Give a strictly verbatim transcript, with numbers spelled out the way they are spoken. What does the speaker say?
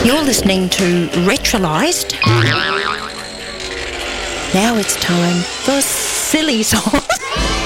You're listening to Retrolised. Now it's time for silly songs.